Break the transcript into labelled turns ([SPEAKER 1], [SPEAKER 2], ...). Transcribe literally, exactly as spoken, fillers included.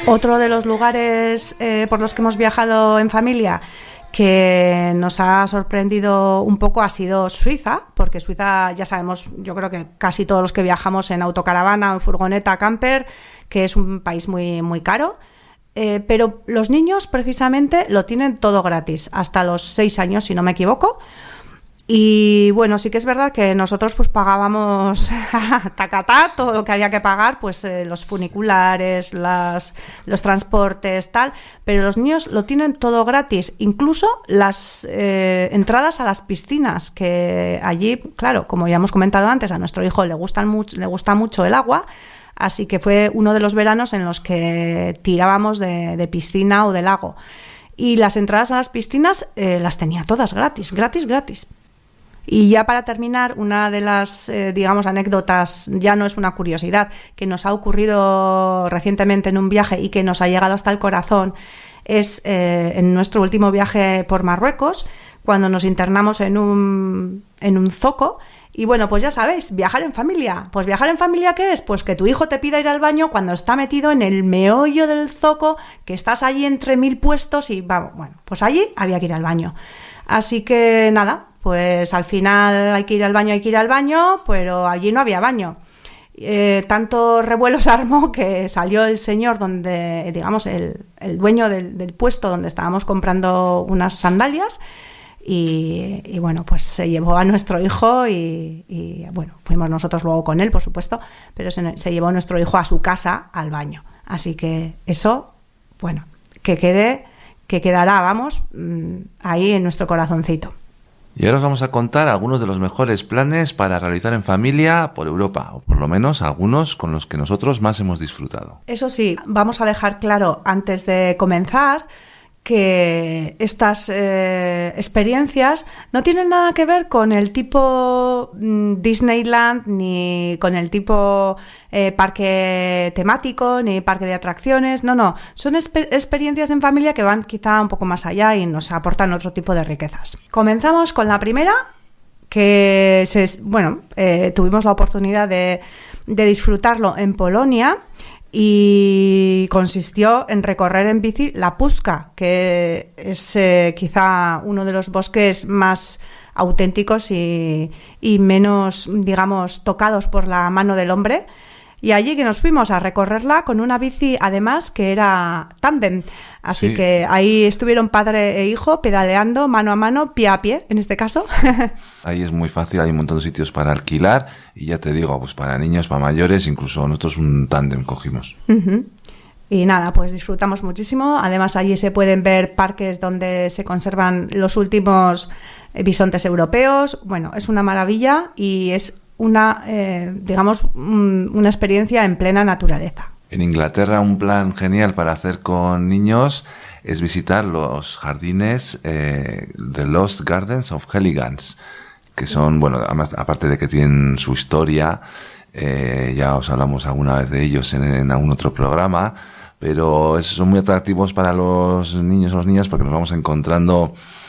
[SPEAKER 1] Otro de los lugares eh, por los que hemos viajado en familia que nos ha sorprendido un poco ha sido Suiza, porque Suiza ya sabemos, yo creo que casi todos los que viajamos en autocaravana o en furgoneta camper, que es un país muy, muy caro, eh, pero los niños precisamente lo tienen todo gratis, hasta los seis años si no me equivoco. Y bueno, sí que es verdad que nosotros pues pagábamos tacatá, todo lo que había que pagar, pues eh, los funiculares, las, los transportes, tal, pero los niños lo tienen todo gratis, incluso las eh, entradas a las piscinas, que allí, claro, como ya hemos comentado antes, a nuestro hijo le gustan mucho, le gusta mucho el agua, así que fue uno de los veranos en los que tirábamos de, de piscina o de lago. Y las entradas a las piscinas eh, las tenía todas gratis, gratis, gratis. Y ya para terminar, una de las, eh, digamos, anécdotas, ya no es una curiosidad, que nos ha ocurrido recientemente en un viaje y que nos ha llegado hasta el corazón, es eh, en nuestro último viaje por Marruecos, cuando nos internamos en un, en un zoco. Y bueno, pues ya sabéis, viajar en familia. Pues viajar en familia, ¿qué es? Pues que tu hijo te pida ir al baño cuando está metido en el meollo del zoco, que estás allí entre mil puestos y vamos, bueno, pues allí había que ir al baño. Así que nada, pues al final hay que ir al baño, hay que ir al baño, pero allí no había baño. Eh, tanto revuelo se armó que salió el señor donde, digamos, el, el dueño del, del puesto donde estábamos comprando unas sandalias y, y bueno, pues se llevó a nuestro hijo y, y bueno, fuimos nosotros luego con él, por supuesto, pero se, se llevó a nuestro hijo a su casa al baño. Así que eso, bueno, que quede, que quedará, vamos, ahí en nuestro corazoncito.
[SPEAKER 2] Y ahora os vamos a contar algunos de los mejores planes para realizar en familia por Europa, o por lo menos algunos con los que nosotros más hemos disfrutado.
[SPEAKER 1] Eso sí, vamos a dejar claro antes de comenzar que estas eh, experiencias no tienen nada que ver con el tipo mm, Disneyland, ni con el tipo eh, parque temático, ni parque de atracciones, no, no, son esper- experiencias en familia que van quizá un poco más allá y nos aportan otro tipo de riquezas. Comenzamos con la primera, que se, bueno, eh, tuvimos la oportunidad de, de disfrutarlo en Polonia, y consistió en recorrer en bici la Puszka, que es eh, quizá uno de los bosques más auténticos y, y menos, digamos, tocados por la mano del hombre. Y allí que nos fuimos a recorrerla con una bici, además, que era tándem. Así sí. Que ahí estuvieron padre e hijo pedaleando mano a mano, pie a pie, en este caso.
[SPEAKER 2] Ahí es muy fácil, hay un montón de sitios para alquilar. Y ya te digo, pues para niños, para mayores, incluso nosotros un tándem cogimos.
[SPEAKER 1] Uh-huh. Y nada, pues disfrutamos muchísimo. Además, allí se pueden ver parques donde se conservan los últimos bisontes europeos. Bueno, es una maravilla y es una, eh, digamos, un, una experiencia en plena naturaleza.
[SPEAKER 2] En Inglaterra un plan genial para hacer con niños es visitar los jardines eh, The Lost Gardens of Helligans, que son, bueno, además, aparte de que tienen su historia, eh, ya os hablamos alguna vez de ellos en, en algún otro programa, pero son muy atractivos para los niños o las niñas porque nos vamos encontrando